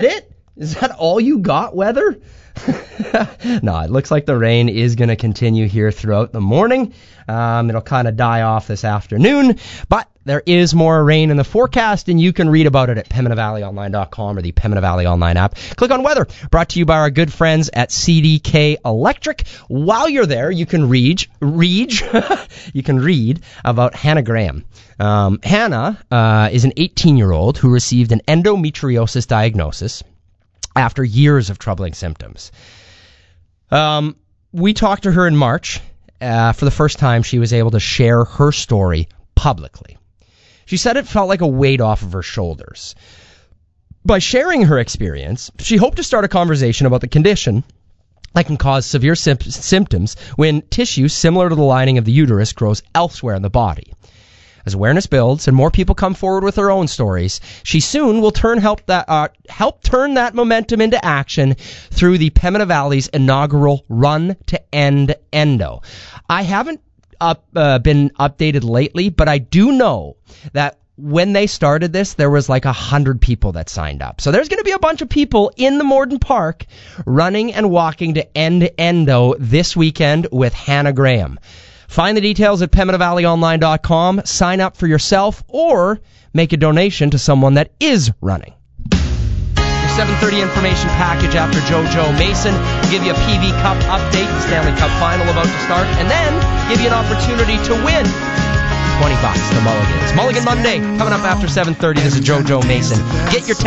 it? Is that all you got, weather? No, it looks like the rain is going to continue here throughout the morning. It'll kind of die off this afternoon, but there is more rain in the forecast, and you can read about it at PembinaValleyOnline.com or the Pembina Valley Online app. Click on weather, brought to you by our good friends at CDK Electric. While you're there, you can read about Hannah Graham. Hannah is an 18-year-old who received an endometriosis diagnosis after years of troubling symptoms. We talked to her in March. For the first time, she was able to share her story publicly. She said it felt like a weight off of her shoulders. By sharing her experience, she hoped to start a conversation about the condition that can cause severe symptoms when tissue similar to the lining of the uterus grows elsewhere in the body. As awareness builds and more people come forward with their own stories, she soon will help turn that momentum into action through the Pembina Valley's inaugural Run to End Endo. I haven't been updated lately, but I do know that when they started this, there was like 100 people that signed up. So there's going to be a bunch of people in the Morden Park running and walking to end endo this weekend with Hannah Graham. Find the details at PembinaValleyOnline.com, sign up for yourself, or make a donation to someone that is running. Your 7:30 information package after JoJo Mason. We'll give you a PV Cup update, the Stanley Cup final about to start, and then give you an opportunity to win $20, the Mulligans. Mulligan Monday, coming up after 7:30. This is JoJo Mason. Get your